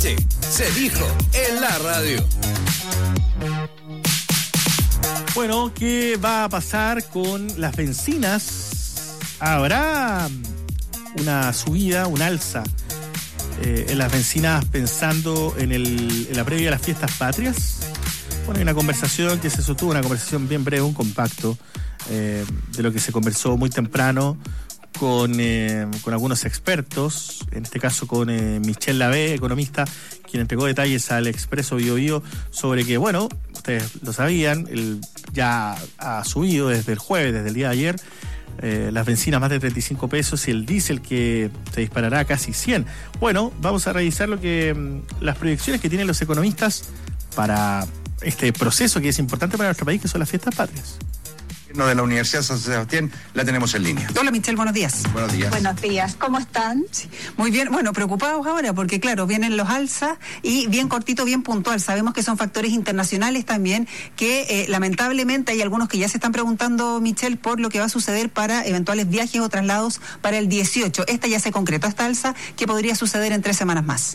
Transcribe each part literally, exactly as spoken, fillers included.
Sí, se dijo en la radio. Bueno, ¿qué va a pasar con las bencinas? ¿Habrá una subida, un alza eh, en las bencinas pensando en, el, en la previa de las fiestas patrias? Bueno, hay una conversación que se sostuvo, una conversación bien breve, un compacto eh, de lo que se conversó muy temprano con, eh, con algunos expertos, en este caso con eh, Michel Lavé, economista, quien entregó detalles al Expreso Bio Bio sobre que, bueno, ustedes lo sabían, el, ya ha subido desde el jueves, desde el día de ayer, eh, las bencinas más de treinta y cinco pesos y el diésel que se disparará a casi cien. Bueno, vamos a revisar lo que las proyecciones que tienen los economistas para este proceso que es importante para nuestro país, que son las fiestas patrias. De la Universidad San Sebastián, la tenemos en línea. Hola Michelle, buenos días. Buenos días. Buenos días, ¿cómo están? Sí, muy bien, bueno, preocupados ahora porque claro, vienen los alzas y bien cortito, bien puntual. Sabemos que son factores internacionales también que eh, lamentablemente hay algunos que ya se están preguntando, Michelle, por lo que va a suceder para eventuales viajes o traslados para el dieciocho. Esta ya se concretó, esta alza, ¿qué podría suceder en tres semanas más?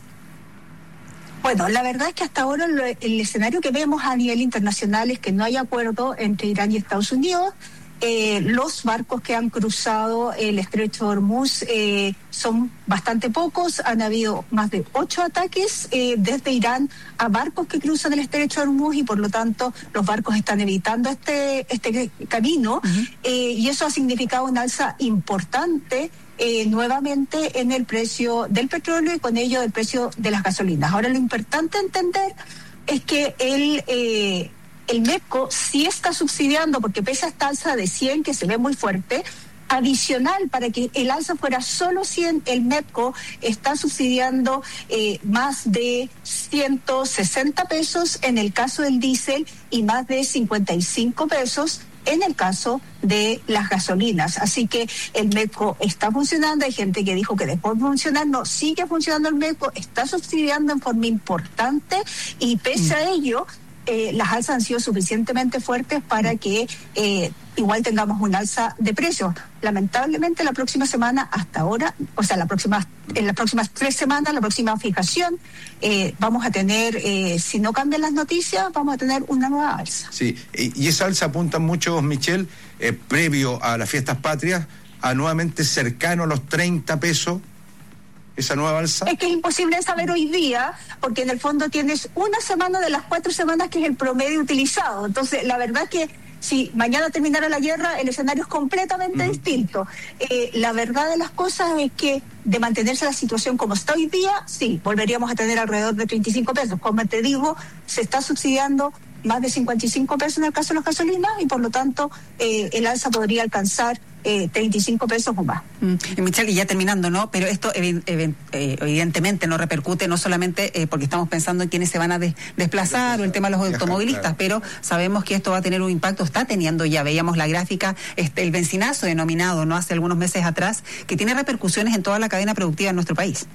Bueno, la verdad es que hasta ahora lo, el escenario que vemos a nivel internacional es que no hay acuerdo entre Irán y Estados Unidos. Eh, los barcos que han cruzado el estrecho de Hormuz eh, son bastante pocos. Han habido más de ocho ataques eh, desde Irán a barcos que cruzan el estrecho de Hormuz y por lo tanto los barcos están evitando este, este camino. Uh-huh. eh, y eso ha significado una alza importante Eh, nuevamente en el precio del petróleo y con ello el precio de las gasolinas. Ahora lo importante entender es que el eh, el MEPCO sí está subsidiando, porque pese a esta alza de cien que se ve muy fuerte, adicional para que el alza fuera solo cien, el MEPCO está subsidiando eh, más de ciento sesenta pesos en el caso del diésel y más de cincuenta y cinco pesos en el caso de las gasolinas. Así que el MEPCO está funcionando. Hay gente que dijo que dejó de funcionar. No, sigue funcionando el MEPCO, está subsidiando en forma importante y pese a ello, eh, las alzas han sido suficientemente fuertes para que eh, igual tengamos un alza de precios. Lamentablemente la próxima semana, hasta ahora, o sea, la próxima, en las próximas tres semanas, la próxima fijación, eh, vamos a tener, eh, si no cambian las noticias, vamos a tener una nueva alza. Sí, y esa alza apuntan muchos, Michelle, eh, previo a las fiestas patrias, a nuevamente cercano a los treinta pesos. ¿Esa nueva alza? Es que es imposible saber hoy día, porque en el fondo tienes una semana de las cuatro semanas que es el promedio utilizado. Entonces, la verdad es que si mañana terminara la guerra, el escenario es completamente uh-huh. distinto. Eh, la verdad de las cosas es que de mantenerse la situación como está hoy día, sí, volveríamos a tener alrededor de treinta y cinco pesos. Como te digo, se está subsidiando más de cincuenta y cinco pesos en el caso de las gasolinas y por lo tanto eh, el alza podría alcanzar eh, treinta y cinco pesos o más. Mm. Michelle, y ya terminando, ¿no? Pero esto ev- ev- eh, evidentemente no repercute no solamente eh, porque estamos pensando en quienes se van a des- desplazar o el tema de los automovilistas, pero sabemos que esto va a tener un impacto, está teniendo, ya veíamos la gráfica, este, el bencinazo denominado, ¿no? Hace algunos meses atrás, que tiene repercusiones en toda la cadena productiva en nuestro país.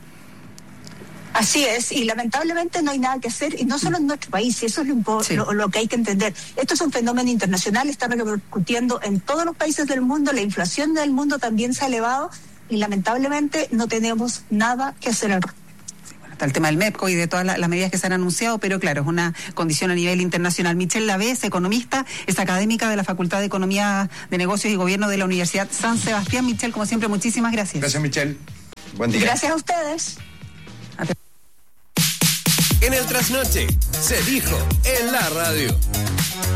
Así es, y lamentablemente no hay nada que hacer, y no solo en nuestro país, y eso es lo, impo- sí. lo, lo que hay que entender. Esto es un fenómeno internacional, está repercutiendo en todos los países del mundo, la inflación del mundo también se ha elevado, y lamentablemente no tenemos nada que hacer al respecto. Está el tema del MEPCO y de todas las medidas que se han anunciado, pero claro, es una condición a nivel internacional. Michelle Lavé es economista, es académica de la Facultad de Economía de Negocios y Gobierno de la Universidad San Sebastián. Michelle, como siempre, muchísimas gracias. Gracias, Michelle. Buen día. Gracias a ustedes. En el trasnoche, se dijo en la radio.